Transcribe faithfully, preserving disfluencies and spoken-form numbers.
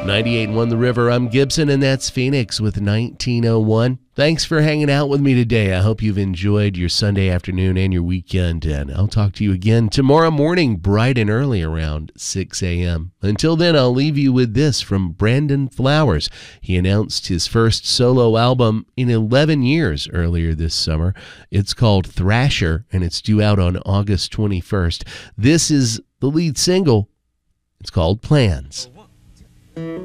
ninety-eight point one The River, I'm Gibson, and that's Phoenix with nineteen oh one. Thanks for hanging out with me today. I hope you've enjoyed your Sunday afternoon and your weekend, and I'll talk to you again tomorrow morning, bright and early around six a.m. Until then, I'll leave you with this from Brandon Flowers. He announced his first solo album in eleven years earlier this summer. It's called Thrasher, and it's due out on August twenty-first. This is the lead single. It's called Plans.